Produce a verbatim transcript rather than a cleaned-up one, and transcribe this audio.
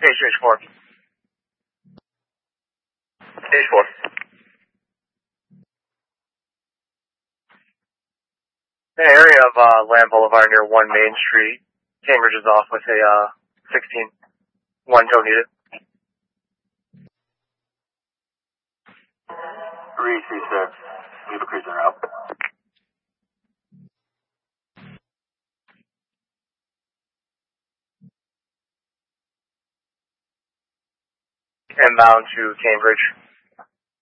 Stage Stage four. Stage four. The area of uh, Lamb Boulevard near one Main Street. Cambridge is off with a uh, sixteen. One tow needed. three three six. Leave a cruiser out. Inbound to Cambridge.